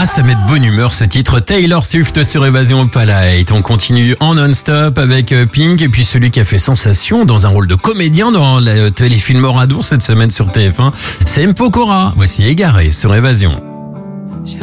Ah, ça met de bonne humeur ce titre. Taylor Swift sur Évasion Palette. On continue en non-stop avec Pink et puis celui qui a fait sensation dans un rôle de comédien dans le téléfilm Oradour cette semaine sur TF1. C'est M. Pokora. Voici Égaré sur Évasion.